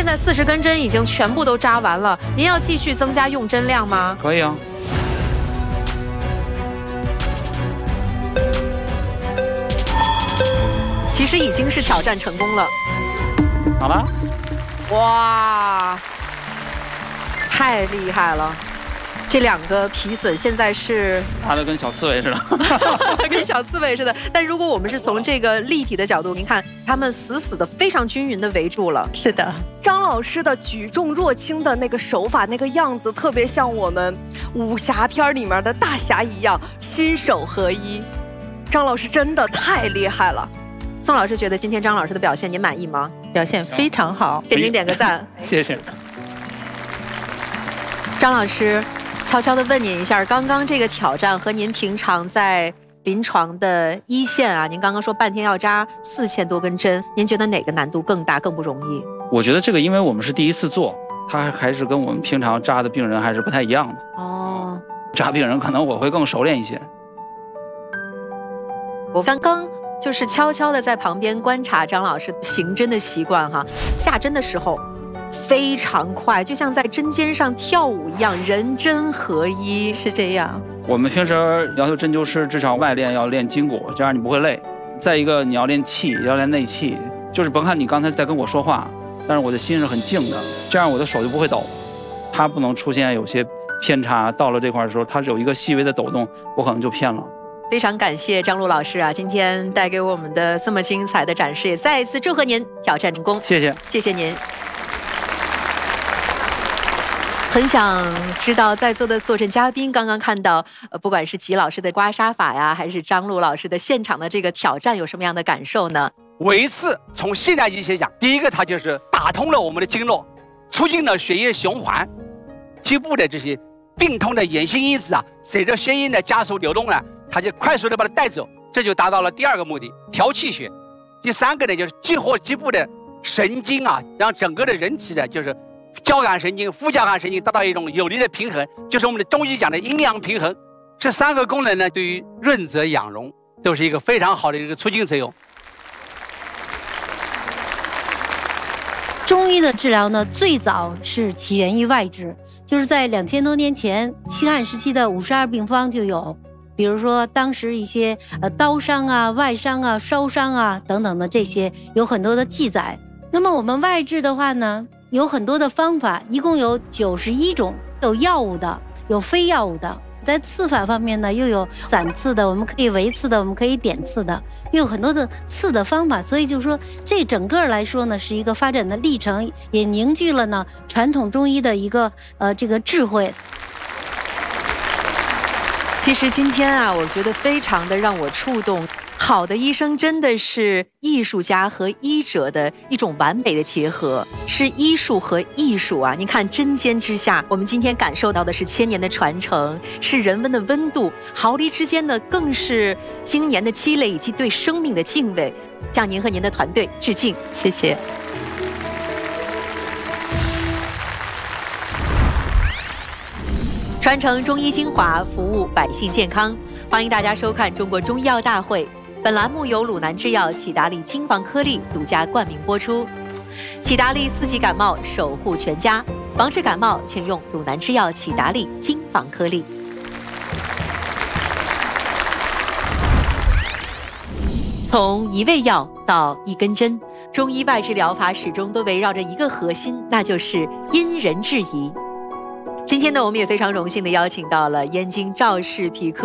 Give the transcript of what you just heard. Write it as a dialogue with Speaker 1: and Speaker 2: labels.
Speaker 1: 现在40根针已经全部都扎完了，您要继续增加用针量吗？
Speaker 2: 可以啊。
Speaker 1: 其实已经是挑战成功了。
Speaker 2: 好了。
Speaker 1: 哇，太厉害了！这2个皮损现在是
Speaker 2: 扎的跟小刺猬似的，
Speaker 1: 跟小刺猬似的。但如果我们是从这个立体的角度，您看他们死死的、非常均匀的围住了。
Speaker 3: 是的，
Speaker 4: 张老师的举重若轻的那个手法、那个样子，特别像我们武侠片里面的大侠一样，心手合一。张老师真的太厉害了。
Speaker 1: 宋老师觉得今天张老师的表现您满意吗？
Speaker 3: 表现非常好，
Speaker 1: 给您点个赞。
Speaker 2: 谢谢。
Speaker 1: 张老师，悄悄地问您一下，刚刚这个挑战和您平常在临床的一线啊，您刚刚说半天要扎4000多根针，您觉得哪个难度更大、更不容易？
Speaker 2: 我觉得这个，因为我们是第一次做，它还是跟我们平常扎的病人还是不太一样的。
Speaker 1: 哦，
Speaker 2: 扎病人可能我会更熟练一些。
Speaker 1: 我刚刚就是悄悄地在旁边观察张老师行针的习惯哈，下针的时候非常快，就像在针尖上跳舞一样，人针合一。
Speaker 3: 是这样。
Speaker 2: 我们平时要求针灸师至少外练要练筋骨，这样你不会累。再一个你要练气，也要练内气，就是甭看你刚才在跟我说话，但是我的心是很静的，这样我的手就不会抖，它不能出现有些偏差。到了这块的时候，它是有一个细微的抖动，我可能就偏了。
Speaker 1: 非常感谢张璐老师啊，今天带给我们的这么精彩的展示，也再一次祝贺您挑战成功。
Speaker 2: 谢谢，
Speaker 1: 谢谢您。很想知道在座的坐镇嘉宾刚刚看到，不管是吉老师的刮痧法呀，还是张璐老师的现场的这个挑战，有什么样的感受呢？
Speaker 5: 维次从现代医学讲，第一个它就是打通了我们的经络，促进了血液循环，局部的这些病痛的衍生因子啊，随着血液的加速流动呢，它就快速的把它带走，这就达到了第2个目的，调气血。第3个呢，就是激活局部的神经啊，让整个的人体的就是交感神经、副交感神经达到一种有力的平衡，就是我们的中医讲的阴阳平衡。这3个功能呢，对于润泽养荣都是一个非常好的一个促进作用。
Speaker 6: 中医的治疗呢，最早是起源于外治，就是在2000多年前，西汉时期的52病方就有，比如说当时一些刀伤啊、外伤啊、烧伤啊等等的这些有很多的记载。那么我们外治的话呢，有很多的方法，一共有91种，有药物的，有非药物的。在刺法方面呢，又有散刺的，我们可以围刺的，我们可以点刺的，又有很多的刺的方法。所以就是说，这整个来说呢，是一个发展的历程，也凝聚了呢传统中医的一个这个智慧。
Speaker 1: 其实今天啊，我觉得非常的让我触动。好的医生真的是艺术家和医者的一种完美的结合，是医术和艺术啊！您看针尖之下，我们今天感受到的是千年的传承，是人文的温度，毫厘之间呢，更是经年的积累以及对生命的敬畏。向您和您的团队致敬，谢谢。传承中医精华，服务百姓健康，欢迎大家收看《中国中医药大会》。本栏目由鲁南制药启达利金防颗粒独家冠名播出。启达利4级感冒守护全家，防治感冒请用鲁南制药启达利金防颗粒。从一味药到一根针，中医外治疗法始终都围绕着一个核心，那就是因人制宜。今天呢，我们也非常荣幸地邀请到了燕京赵氏皮科